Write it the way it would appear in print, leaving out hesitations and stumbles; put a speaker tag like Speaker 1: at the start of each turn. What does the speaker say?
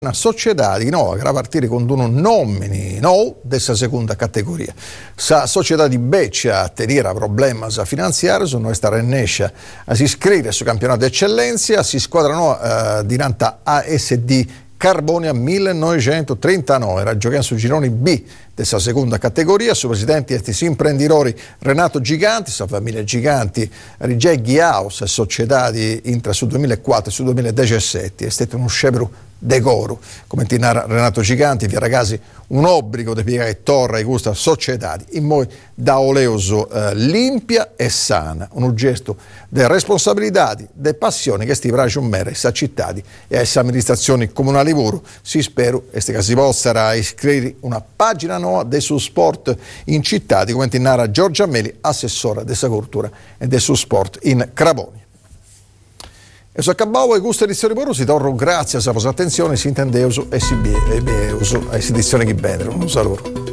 Speaker 1: Una società di nuovo che partire con un nomini dessa seconda categoria. Sa società di Beccia tenere problemi finanziari, sono stata rennescia a si iscrivere su campionato d'eccellenza, si squadra dinanzi ASD Carbonia 1939, era giocando su gironi B dessa seconda categoria, su presidenti questi imprenditori Renato Giganti, sa famiglia Giganti, Rigeghi House, società di intra su 2004 e su 2017, è stato uno scevro decoro, come tinara Renato Giganti, vi ragazzi un obbligo di piegare torre ai questa società, in modo da oleoso limpia e sana, un gesto di responsabilità, di passione che sti piace un mere a città e alle amministrazioni comunali si spero che si possa iscrivere una pagina nuova del suo sport in città, come tinara Giorgia Meli, assessora della cultura e del suo sport in Craboni. E su Cabao e questa edizione di si torno grazie a vostra attenzione, si intendeuso e si beuso a edizione che bene, un saluto.